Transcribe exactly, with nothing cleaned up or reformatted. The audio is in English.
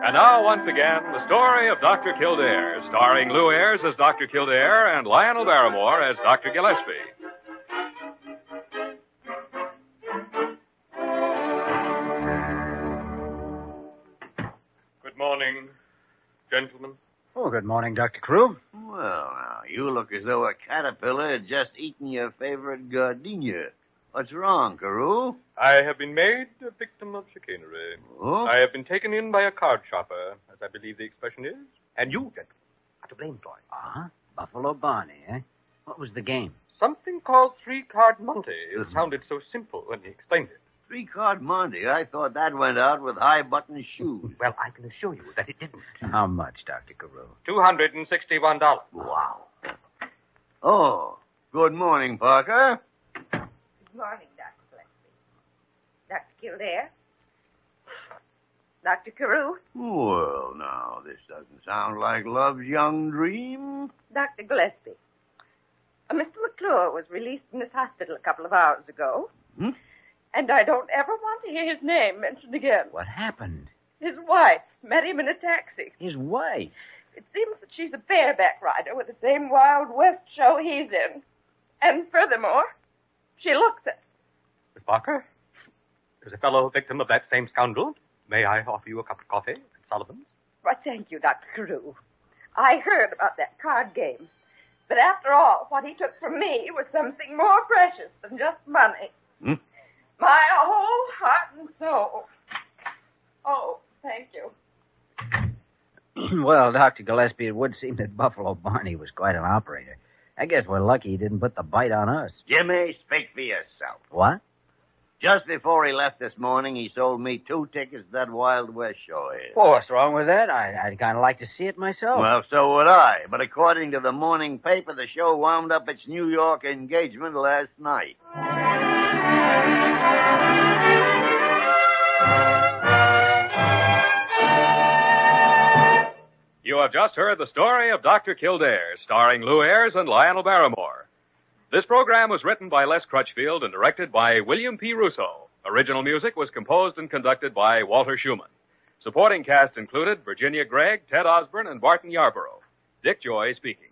And now, once again, the story of Doctor Kildare, starring Lou Ayres as Doctor Kildare and Lionel Barrymore as Doctor Gillespie. Good morning, gentlemen. Oh, good morning, Doctor Crew. Well, now, you look as though a caterpillar had just eaten your favorite gardenia. What's wrong, Carew? I have been made a victim of chicanery. Oh? I have been taken in by a card shopper, as I believe the expression is. And you, gentlemen, are to blame for it. Uh-huh. Buffalo Barney, eh? What was the game? Something called three-card Monte. It mm-hmm. sounded so simple when he explained it. Three-card Monte? I thought that went out with high-button shoes. Well, I can assure you that it didn't. How much, Doctor Carew? Two hundred and sixty-one dollars. Wow. Oh, good morning, Parker. Good morning, Doctor Gillespie. Doctor Kildare? Doctor Carew? Well, now, this doesn't sound like love's young dream. Doctor Gillespie, uh, Mister McClure was released from this hospital a couple of hours ago. Hmm? And I don't ever want to hear his name mentioned again. What happened? His wife met him in a taxi. His wife? It seems that she's a bareback rider with the same Wild West show he's in. And furthermore, she looks it. Miss Parker, as a fellow victim of that same scoundrel, may I offer you a cup of coffee at Sullivan's? Why, thank you, Doctor Carew. I heard about that card game. But after all, what he took from me was something more precious than just money. Hmm? My whole heart and soul. Oh, thank you. Well, Doctor Gillespie, it would seem that Buffalo Barney was quite an operator. I guess we're lucky he didn't put the bite on us. Jimmy, speak for yourself. What? Just before he left this morning, he sold me two tickets to that Wild West show here. Well, what's wrong with that? I, I'd kind of like to see it myself. Well, so would I. But according to the morning paper, the show wound up its New York engagement last night. You have just heard the story of Doctor Kildare, starring Lou Ayres and Lionel Barrymore. This program was written by Les Crutchfield and directed by William P. Russo. Original music was composed and conducted by Walter Schumann. Supporting cast included Virginia Gregg, Ted Osborne, and Barton Yarborough. Dick Joy speaking.